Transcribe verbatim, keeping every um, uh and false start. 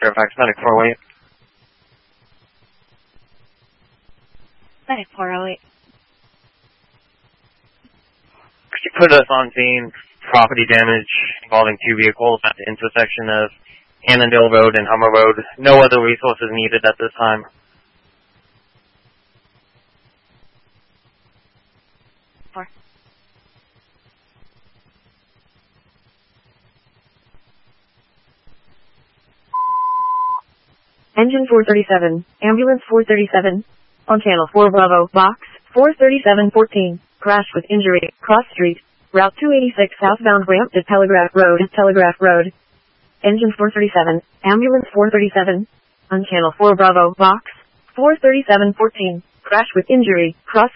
Fairfax, Medic four oh eight. Medic four oh eight. Could you put us on scene? Property damage involving two vehicles at the intersection of Annandale Road and Hummer Road. No other resources needed at this time. Four. Engine four thirty-seven, Ambulance four thirty-seven, on Channel four Bravo, Box four thirty-seven fourteen, crash with injury, cross street, Route two eighty-six southbound ramp to Telegraph Road, Telegraph Road. Engine four thirty-seven, Ambulance four thirty-seven, on Channel four Bravo, Box four thirty-seven fourteen, crash with injury, cross